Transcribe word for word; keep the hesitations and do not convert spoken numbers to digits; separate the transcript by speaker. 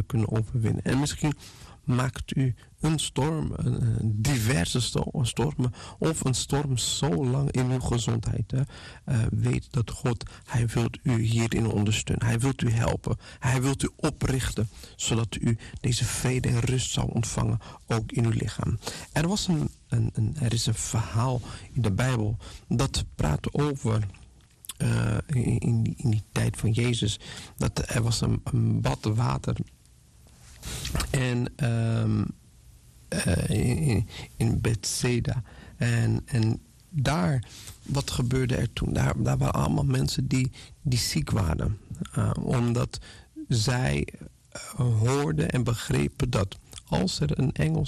Speaker 1: zullen kunnen overwinnen. En misschien maakt u een storm, een, een diverse sto- stormen of een storm zo lang in uw gezondheid. Hè. Uh, weet dat God, hij wil u hierin ondersteunen. Hij wil u helpen. Hij wil u oprichten, zodat u deze vrede en rust zou ontvangen, ook in uw lichaam. Er, was een, een, een, er is een verhaal in de Bijbel dat praat over... Uh, in, in, die, in die tijd van Jezus, dat er was een, een bad water en um, uh, in, in Bethsaida en, en daar, wat gebeurde er toen? Daar, daar waren allemaal mensen die, die ziek waren, uh, omdat zij uh, hoorden en begrepen dat als er een engel